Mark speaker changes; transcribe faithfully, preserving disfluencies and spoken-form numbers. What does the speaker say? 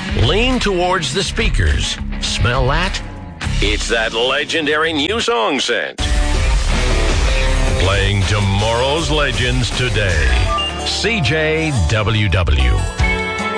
Speaker 1: Lean towards the speakers. Smell that? It's that legendary new song scent. Playing tomorrow's legends today. C J W W.